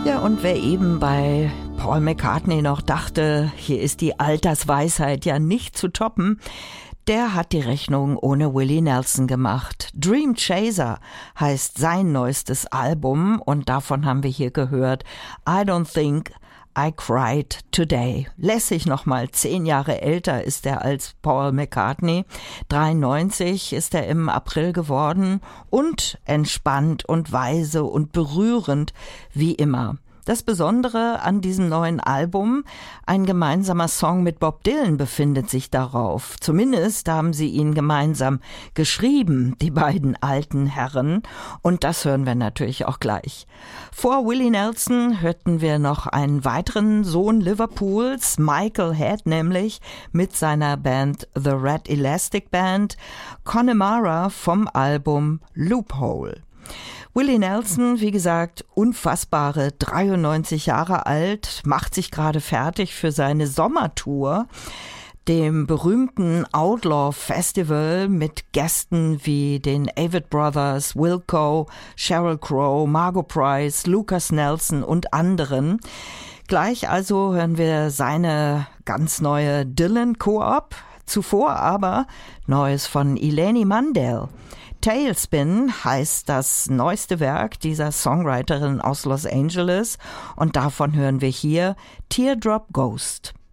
Ja, und wer eben bei Paul McCartney noch dachte, hier ist die Altersweisheit ja nicht zu toppen, der hat die Rechnung ohne Willie Nelson gemacht. Dream Chaser heißt sein neuestes Album und davon haben wir hier gehört I Don't Think I Cried Today. Lässig nochmal, 10 Jahre älter ist er als Paul McCartney. 93 ist er im April geworden und entspannt und weise und berührend wie immer. Das Besondere an diesem neuen Album, ein gemeinsamer Song mit Bob Dylan befindet sich darauf. Zumindest haben sie ihn gemeinsam geschrieben, die beiden alten Herren. Und das hören wir natürlich auch gleich. Vor Willie Nelson hörten wir noch einen weiteren Sohn Liverpools, Michael Head nämlich, mit seiner Band The Red Elastic Band, Connemara vom Album Loophole. Willie Nelson, wie gesagt, unfassbare 93 Jahre alt, macht sich gerade fertig für seine Sommertour, dem berühmten Outlaw Festival mit Gästen wie den Avett Brothers, Wilco, Sheryl Crow, Margot Price, Lucas Nelson und anderen. Gleich also hören wir seine ganz neue Dylan-Koop, zuvor aber Neues von Eleni Mandel. Tailspin heißt das neueste Werk dieser Songwriterin aus Los Angeles und davon hören wir hier Teardrop Ghost.